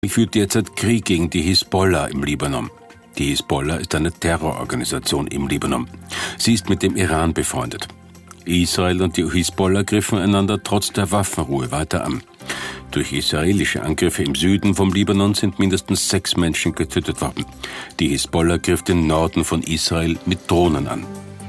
führt derzeit Krieg gegen die Hisbollah im Libanon. Die Hisbollah ist eine Terrororganisation im Libanon. Sie ist mit dem Iran befreundet. Israel und die Hisbollah griffen einander trotz der Waffenruhe weiter an. Durch israelische Angriffe im Süden vom Libanon sind mindestens 6 Menschen getötet worden. Die Hisbollah griff den Norden von Israel mit Drohnen an.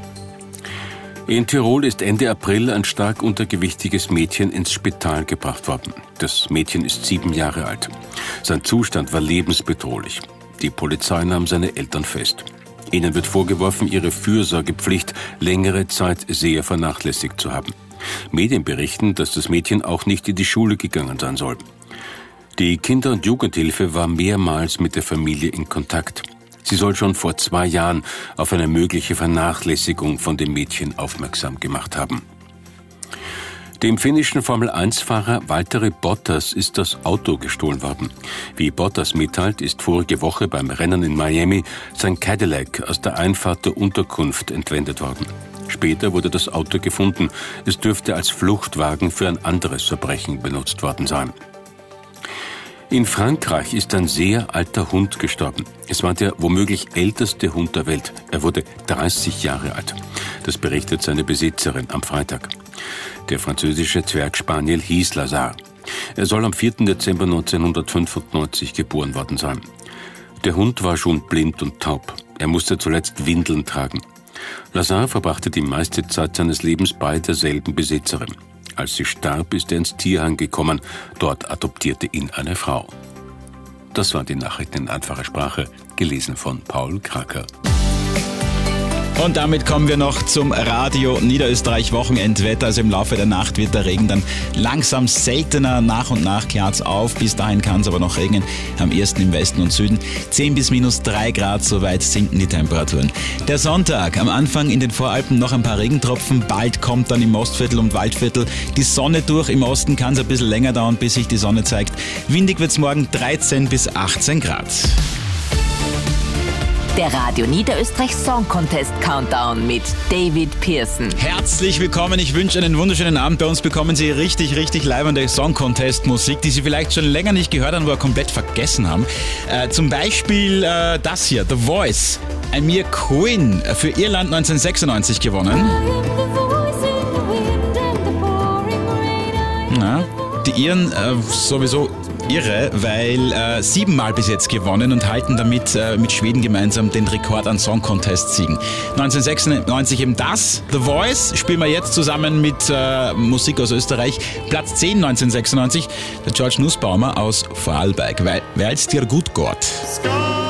In Tirol ist Ende April ein stark untergewichtiges Mädchen ins Spital gebracht worden. Das Mädchen ist 7 Jahre alt. Sein Zustand war lebensbedrohlich. Die Polizei nahm seine Eltern fest. Ihnen wird vorgeworfen, ihre Fürsorgepflicht längere Zeit sehr vernachlässigt zu haben. Medien berichten, dass das Mädchen auch nicht in die Schule gegangen sein soll. Die Kinder- und Jugendhilfe war mehrmals mit der Familie in Kontakt. Sie soll schon vor 2 Jahren auf eine mögliche Vernachlässigung von dem Mädchen aufmerksam gemacht haben. Dem finnischen Formel-1-Fahrer Valtteri Bottas ist das Auto gestohlen worden. Wie Bottas mitteilt, ist vorige Woche beim Rennen in Miami sein Cadillac aus der Einfahrt der Unterkunft entwendet worden. Später wurde das Auto gefunden. Es dürfte als Fluchtwagen für ein anderes Verbrechen benutzt worden sein. In Frankreich ist ein sehr alter Hund gestorben. Es war der womöglich älteste Hund der Welt. Er wurde 30 Jahre alt. Das berichtet seine Besitzerin am Freitag. Der französische Zwergspaniel hieß Lazar. Er soll am 4. Dezember 1995 geboren worden sein. Der Hund war schon blind und taub. Er musste zuletzt Windeln tragen. Lazar verbrachte die meiste Zeit seines Lebens bei derselben Besitzerin. Als sie starb, ist er ins Tierheim gekommen. Dort adoptierte ihn eine Frau. Das waren die Nachrichten in einfacher Sprache, gelesen von Paul Kracker. Und damit kommen wir noch zum Radio Niederösterreich Wochenendwetter. Also im Laufe der Nacht wird der Regen dann langsam seltener. Nach und nach klart's auf. Bis dahin kann es aber noch regnen. Am ersten im Westen und Süden 10 bis -3 Grad. Soweit sinken die Temperaturen. Der Sonntag. Am Anfang in den Voralpen noch ein paar Regentropfen. Bald kommt dann im Ostviertel und Waldviertel die Sonne durch. Im Osten kann es ein bisschen länger dauern, bis sich die Sonne zeigt. Windig wird's morgen 13 bis 18 Grad. Der Radio Niederösterreich Song Contest Countdown mit David Pearson. Herzlich willkommen, ich wünsche einen wunderschönen Abend. Bei uns bekommen Sie richtig leibende Song Contest Musik, die Sie vielleicht schon länger nicht gehört haben oder komplett vergessen haben. Zum Beispiel das hier, The Voice. Amir Quinn, für Irland 1996 gewonnen. Na, die Iren sowieso irre, weil 7-mal bis jetzt gewonnen und halten damit mit Schweden gemeinsam den Rekord an Song Contest Siegen. 1996 eben das, The Voice, spielen wir jetzt zusammen mit Musik aus Österreich. Platz 10 1996, der George Nussbaumer aus Vorarlberg, weil es dir gut geht.